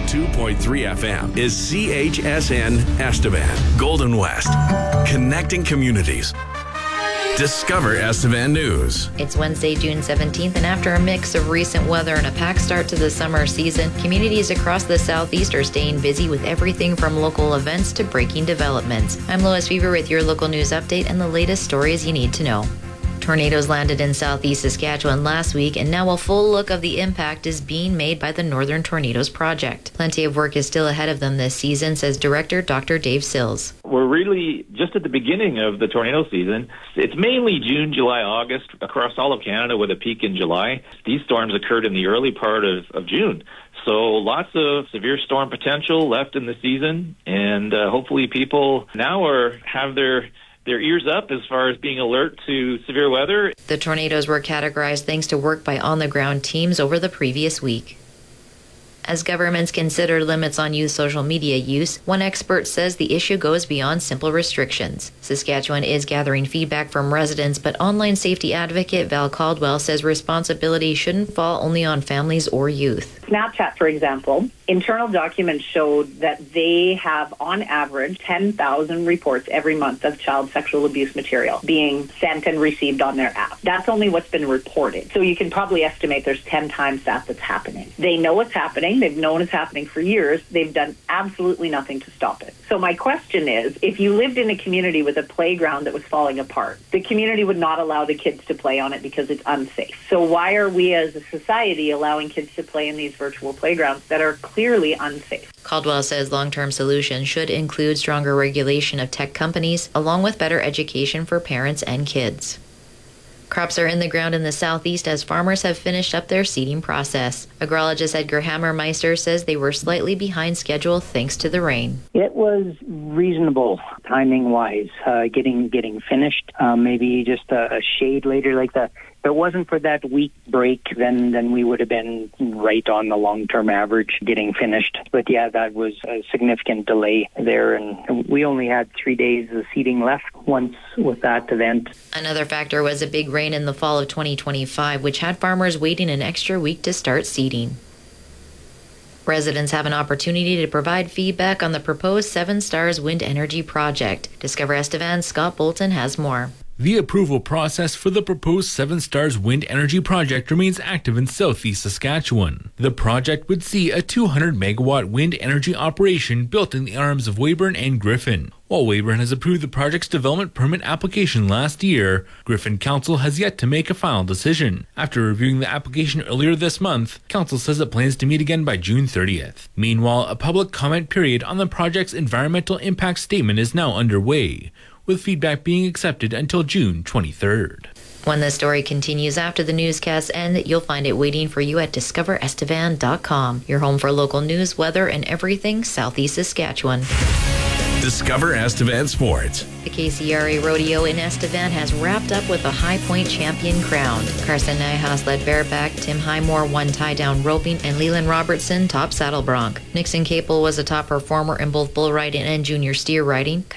102.3 FM is CHSN Estevan, Golden West. Connecting communities. Discover Estevan News. It's Wednesday, June 17th, and after a mix of recent weather and a packed start to the summer season, communities across the Southeast are staying busy with everything from local events to breaking developments. I'm Lois Weaver with your local news update and the latest stories you need to know. Tornadoes landed in southeast Saskatchewan last week, and now a full look of the impact is being made by the Northern Tornadoes Project. Plenty of work is still ahead of them this season, says Director Dr. Dave Sills. We're really just at the beginning of the tornado season. It's mainly June, July, August across all of Canada with a peak in July. These storms occurred in the early part of June. So lots of severe storm potential left in the season, and hopefully people now have their ears up as far as being alert to severe weather. The tornadoes were categorized thanks to work by on-the-ground teams over the previous week. As governments consider limits on youth social media use, one expert says the issue goes beyond simple restrictions. Saskatchewan is gathering feedback from residents, but online safety advocate Val Caldwell says responsibility shouldn't fall only on families or youth. Snapchat, for example, internal documents showed that they have, on average, 10,000 reports every month of child sexual abuse material being sent and received on their app. That's only what's been reported. So you can probably estimate there's 10 times that's happening. They know it's happening. They've known it's happening for years. They've done absolutely nothing to stop it. So my question is, if you lived in a community with a playground that was falling apart, the community would not allow the kids to play on it because it's unsafe. So why are we as a society allowing kids to play in these virtual playgrounds that are clearly unsafe? Caldwell says long-term solutions should include stronger regulation of tech companies, along with better education for parents and kids. Crops are in the ground in the southeast as farmers have finished up their seeding process. Agrologist Edgar Hammermeister says they were slightly behind schedule thanks to the rain. It was reasonable timing-wise, getting finished. Maybe just a shade later like that. If it wasn't for that week break, then we would have been right on the long-term average getting finished. But yeah, that was a significant delay there, and we only had 3 days of seeding left once with that event. Another factor was a big rain in the fall of 2025, which had farmers waiting an extra week to start seeding. Residents have an opportunity to provide feedback on the proposed Seven Stars Wind Energy Project. Discover Estevan's Scott Bolton has more. The approval process for the proposed Seven Stars Wind Energy Project remains active in southeast Saskatchewan. The project would see a 200-megawatt wind energy operation built in the arms of Weyburn and Griffin. While Weyburn has approved the project's development permit application last year, Griffin Council has yet to make a final decision. After reviewing the application earlier this month, Council says it plans to meet again by June 30th. Meanwhile, a public comment period on the project's environmental impact statement is now underway, with feedback being accepted until June 23rd. When the story continues after the newscasts end, you'll find it waiting for you at discoverestevan.com, your home for local news, weather, and everything Southeast Saskatchewan. Discover Estevan Sports. The KCRA Rodeo in Estevan has wrapped up with a High Point champion crown. Carson Nyhaus led bareback, Tim Highmore won tie-down roping, and Leland Robertson top saddle bronc. Nixon Capel was a top performer in both bull riding and junior steer riding.